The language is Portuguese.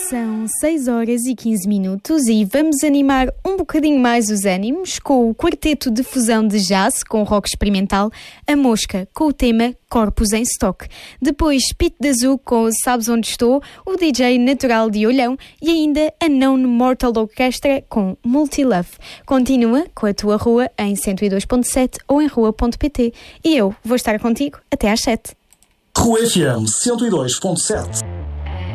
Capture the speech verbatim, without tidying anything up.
São seis horas e quinze minutos e vamos animar um bocadinho mais os ânimos com o quarteto de fusão de jazz com rock experimental A Mosca, com o tema Corpos em Stock. Depois Pete D'Azul com Sabes Onde Estou, o D J natural de Olhão e ainda a Known Mortal Orchestra com Multilove. Continua com a tua rua em cento e dois ponto sete ou em rua ponto pt. E eu vou estar contigo até às sete. Rua F M cento e dois ponto sete.